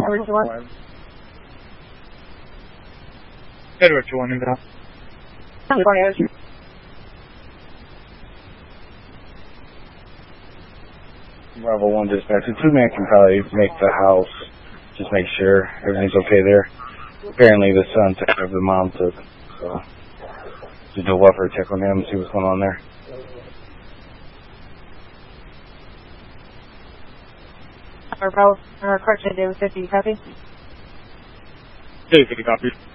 Edward 2-1. Edward 2-1 in the house. Bravo 1 dispatch. A 2-man can probably make the house. Just make sure everything's okay there. Apparently the son took over the mom took. So just do a welfare check on him and see what's going on there. Bravo, correction, David 50, copy? David 50, copy.